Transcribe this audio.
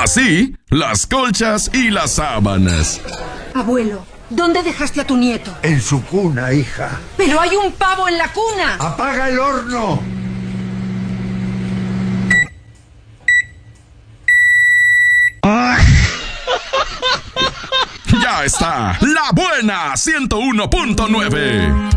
Así, las colchas y las sábanas. Abuelo, ¿dónde dejaste a tu nieto? En su cuna, hija. ¡Pero hay un pavo en la cuna! ¡Apaga el horno! Ya está, La Buena 101.9.